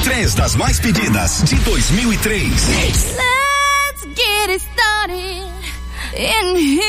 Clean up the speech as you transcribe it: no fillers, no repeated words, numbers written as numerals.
3 das mais pedidas de 2003. Let's get it started in here.